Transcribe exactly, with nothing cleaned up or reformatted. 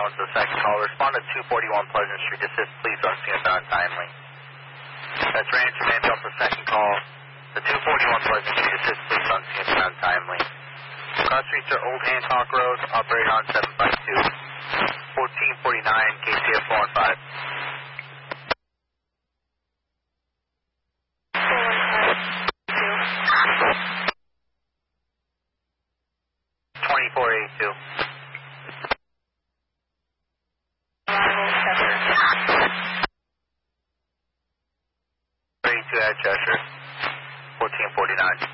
Jones, the second call. Respond to two forty-one Pleasant Street. Assist, please, on scene bound timely. That's Ranch Command Delta, second call. The two forty-one Pleasant Street. Assist, please, on scene bound timely. Cross streets are Old Hancock Road. Operate on seven five two. fourteen forty-nine, K C F four one five. twenty-four eighty-two. eighty-two at Cheshire. fourteen forty-nine.